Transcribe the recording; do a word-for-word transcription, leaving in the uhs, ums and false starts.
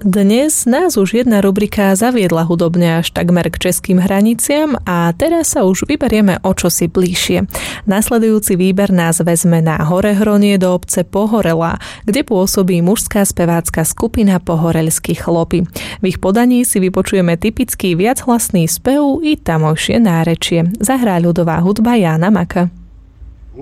Dnes nás už jedna rubrika zaviedla hudobne až takmer k českým hraniciam a teraz sa už vyberieme o čosi bližšie. Nasledujúci výber nás vezme na Horehronie do obce Pohorela, kde pôsobí mužská spevácka skupina Pohorelskí chlopy. V ich podaní si vypočujeme typický viachlasný spev i tamojšie nárečie. Zahrá ľudová hudba Jána Maka.